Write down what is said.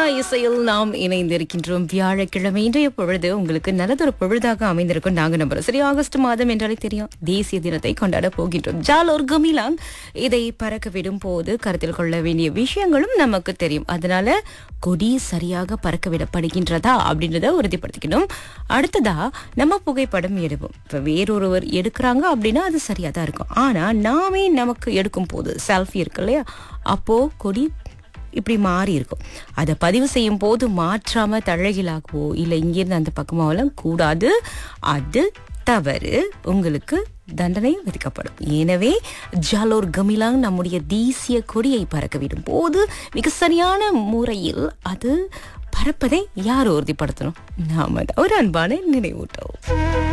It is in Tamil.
இசையில் நாம் இணைந்திருக்கின்றோம். வியாழக்கிழமை இன்றைய பொழுது உங்களுக்கு நல்லதொரு பொழுதாக அமைந்திருக்கும் நாங்க நம்புறோம். சரி, ஆகஸ்ட் மாதம் என்றாலே தெரியும், தேசிய தினத்தை கொண்டாட போகின்றோம். ஜாலோர் கமிலாங் இதை பறக்க விடும் போது கருத்தில் கொள்ள வேண்டிய விஷயங்களும் நமக்கு தெரியும். அதனால கொடி சரியாக பறக்க விடப்படுகின்றதா அப்படின்றத உறுதிப்படுத்திக்கணும். அடுத்ததா நம்ம புகைப்படம் எடுப்போம். இப்ப வேறொருவர் எடுக்கிறாங்க அப்படின்னா அது சரியா தான் இருக்கும். ஆனா நாமே நமக்கு எடுக்கும் போது செல்ஃபி இருக்கு இல்லையா, அப்போ கொடி இப்படி மாறி இருக்கும். அதை பதிவு செய்யும் போது மாற்றாம தழகிலாகவோ இல்லை இங்கிருந்து அந்த பக்கமாவெல்லாம் கூடாது. அது தவறு, உங்களுக்கு தண்டனை விதிக்கப்படும். எனவே ஜாலோர் கமிலாங் நம்முடைய தேசிய கொடியை பறக்க விடும் போது மிக சரியான முறையில் அது பறப்பதை யார் உறுதிப்படுத்தணும்? நாம தான். ஒரு அன்பான நினைவூட்டவும்.